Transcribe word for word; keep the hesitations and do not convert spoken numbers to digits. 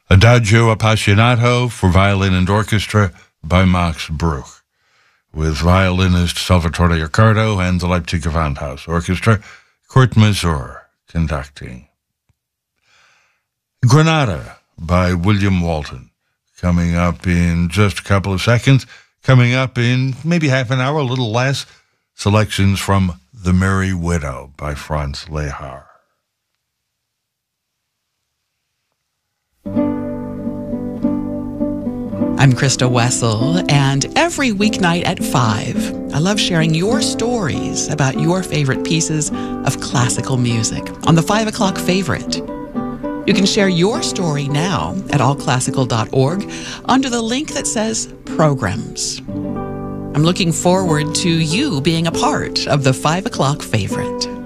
Adagio Appassionato for violin and orchestra by Max Bruch, with violinist Salvatore Riccardo and the Leipzig Gewandhaus Orchestra, Kurt Masur conducting. Granada by William Walton, coming up in just a couple of seconds. Coming up in maybe half an hour, a little less, selections from The Merry Widow by Franz Lehár. I'm Krista Wessel, and every weeknight at five, I love sharing your stories about your favorite pieces of classical music on the five o'clock Favorite. You can share your story now at all classical dot org under the link that says Programs. I'm looking forward to you being a part of the five o'clock Favorite.